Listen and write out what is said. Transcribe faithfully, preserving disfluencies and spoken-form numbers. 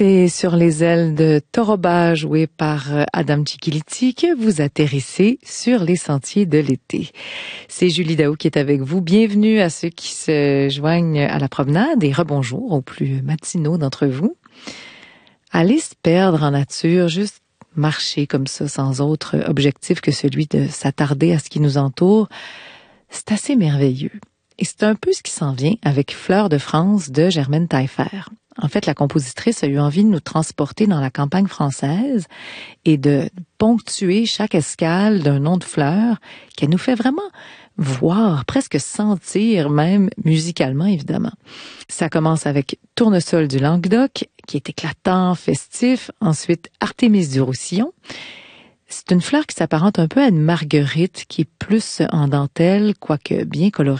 C'est sur les ailes de Toroba, joué par Adam Cicillitti, que vous atterrissez sur les sentiers de l'été. C'est Julie Daou qui est avec vous. Bienvenue à ceux qui se joignent à la promenade et rebonjour aux plus matinaux d'entre vous. Aller se perdre en nature, juste marcher comme ça sans autre objectif que celui de s'attarder à ce qui nous entoure, c'est assez merveilleux. Et c'est un peu ce qui s'en vient avec Fleurs de France de Germaine Taillefer. En fait, la compositrice a eu envie de nous transporter dans la campagne française et de ponctuer chaque escale d'un nom de fleur qu'elle nous fait vraiment voir, presque sentir même musicalement évidemment. Ça commence avec Tournesol du Languedoc, qui est éclatant, festif. Ensuite, Artémise du Roussillon. C'est une fleur qui s'apparente un peu à une marguerite, qui est plus en dentelle, quoique bien colorée.